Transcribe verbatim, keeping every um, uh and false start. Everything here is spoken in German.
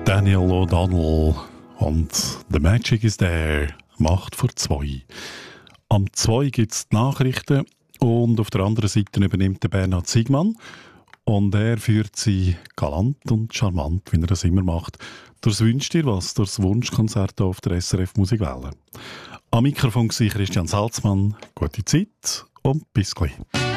Daniel O'Donnell und «The Magic is There» macht vor zwei. Am zwei gibt es die Nachrichten und auf der anderen Seite übernimmt der Bernhard Siegmann und er führt sie galant und charmant, wie er das immer macht, durchs Wünsch dir was, durchs Wunschkonzert auf der S R F Musikwelle. Am Mikrofon war Christian Salzmann. Gute Zeit und bis gleich.